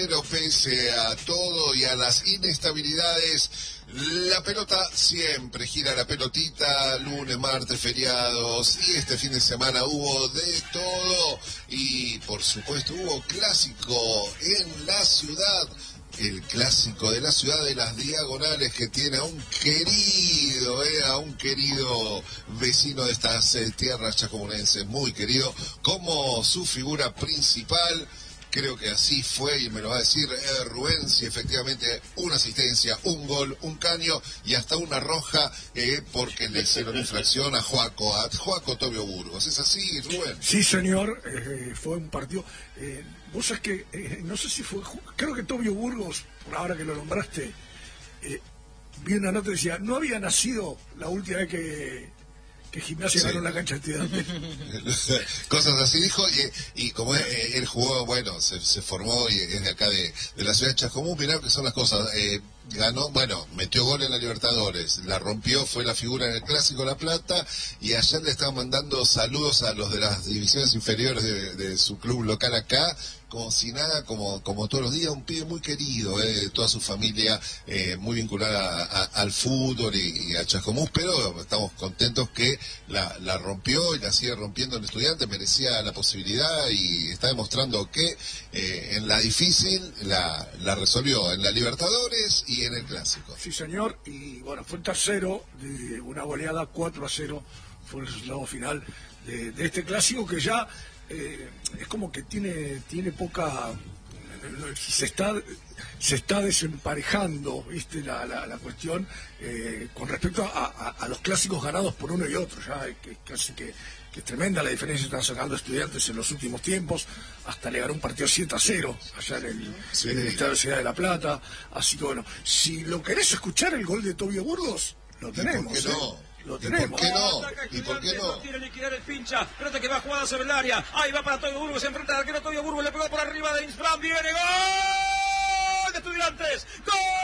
Pero pese a todo y a las inestabilidades, la pelota siempre gira, la pelotita, lunes, martes, feriados, y este fin de semana hubo de todo, y por supuesto hubo clásico en la ciudad, el clásico de la ciudad de las Diagonales, que tiene a un querido vecino de estas tierras chacomunenses, muy querido, como su figura principal. Creo que así fue, y me lo va a decir Rubén, si efectivamente una asistencia, un gol, un caño y hasta una roja, porque le hicieron infracción a Joaco Tobio Burgos. ¿Es así, Rubén? Sí, señor, fue un partido. Vos sabés que, no sé si fue, creo que Tobio Burgos, por ahora que lo nombraste, vi una nota que decía, no había nacido la última vez que Gimnasia ganó la cancha de Estudiantes. Cosas así dijo, y como él jugó, bueno, se formó y es de acá de la ciudad de Chascomún. Mirá que son las cosas, ganó, bueno, metió gol en la Libertadores, la rompió, fue la figura en el Clásico La Plata, y ayer le estaban mandando saludos a los de las divisiones inferiores de su club local acá, como si nada, como todos los días, un pibe muy querido, toda su familia muy vinculada al fútbol y a Chascomús, pero estamos contentos que la rompió y la sigue rompiendo el Estudiante, merecía la posibilidad y está demostrando que en la difícil la resolvió en la Libertadores y en el Clásico. Sí, señor, y bueno, fue el tercero de una goleada 4-0, fue el resultado final de este Clásico que ya es como que tiene poca, se está desemparejando, viste, la cuestión con respecto a los clásicos ganados por uno y otro. Ya casi que es tremenda la diferencia que están sacando Estudiantes en los últimos tiempos, hasta le ganó un partido 7-0 allá en el Estadio Ciudad de La Plata. Así que bueno, si lo querés escuchar el gol de Tobio Burgos, lo tenemos. ¿Por qué no? Lo tenemos. ¿Y por qué no? Quiere liquidar el pincha. Pelota que va jugada sobre el área. Ahí va para Tobio Burgos. Se enfrenta al arquero Tobio Burgos. Le pegó por arriba de Insfran. Viene gol de Estudiantes. ¡Gol!